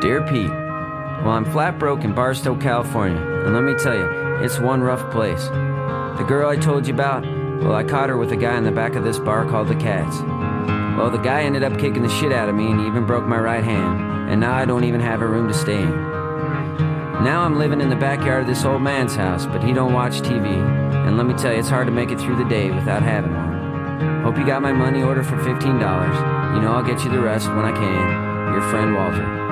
Dear Pete, well, I'm flat broke in Barstow, California, and let me tell you, it's one rough place. The girl I told you about, well, I caught her with a guy in the back of this bar called The Cats. Well, the guy ended up kicking the shit out of me and he even broke my right hand, and now I don't even have a room to stay in. Now I'm living in the backyard of this old man's house, but he don't watch TV, and let me tell you, it's hard to make it through the day without having one. Hope you got my money order for $15. You know I'll get you the rest when I can. Your friend, Walter.